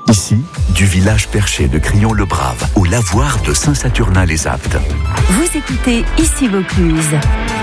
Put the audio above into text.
Ici, du village perché de Crillon-le-Brave au lavoir de Saint-Saturnin-les-Aptes. Vous écoutez Ici Vaucluse.